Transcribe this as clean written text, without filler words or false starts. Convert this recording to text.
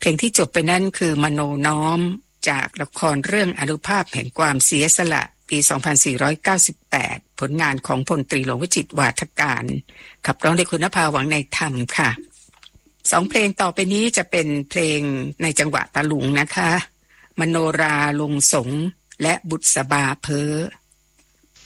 เพลงที่จบไปนั่นคือมโนน้อมจากละครเรื่องอานุภาพแห่งความเสียสละปี 2498 ผลงานของพลตรีหลวงวจิตรวาทการขับร้องโดยคุณนภาหวังในธรรมค่ะสองเพลงต่อไปนี้จะเป็นเพลงในจังหวะตะลุงนะคะมโนราลงสงและบุษบาเพ้อ